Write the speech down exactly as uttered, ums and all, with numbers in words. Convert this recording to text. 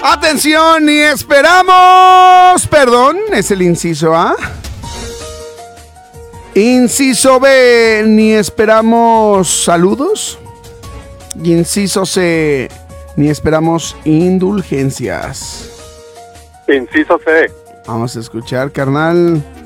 Atención, ni esperamos. Perdón, es el inciso A. Inciso B, ni esperamos saludos. Inciso C, ni esperamos indulgencias. Inciso C. Vamos a escuchar, carnal.